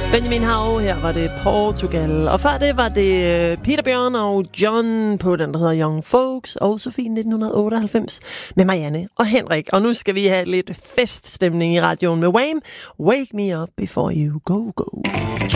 Benjamin Hav, her var det Portugal. Og før det var det Peter Bjørn og John på den, der hedder Young Folks, og Sofie 1998 med Marianne og Henrik. Og nu skal vi have lidt feststemning i radioen med Wham! Wake Me Up Before You Go Go.